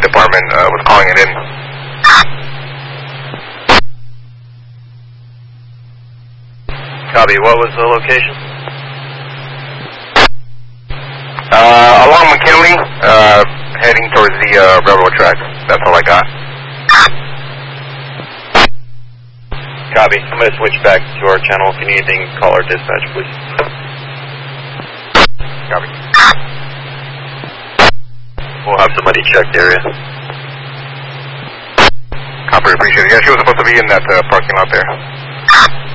department was calling it in. Copy. What was the location? Along McKinley, heading towards the railroad tracks. That's all I got. Copy. I'm going to switch back to our channel. If you need anything, call our dispatch, please. Copy. We'll have somebody check the area. Copy, appreciate it. Yeah, she was supposed to be in that parking lot there.